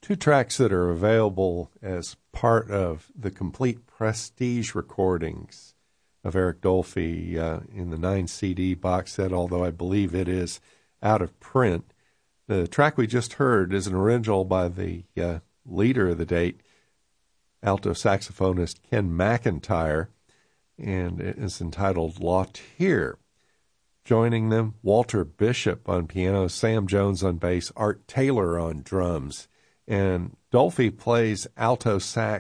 two tracks that are available as part of the complete Prestige recordings of Eric Dolphy in the 9-CD box set, although I believe it is out of print. The track we just heard is an original by the leader of the date, alto saxophonist Ken McIntyre, and it's entitled Lothier. Joining them, Walter Bishop on piano, Sam Jones on bass, Art Taylor on drums. And Dolphy plays alto sax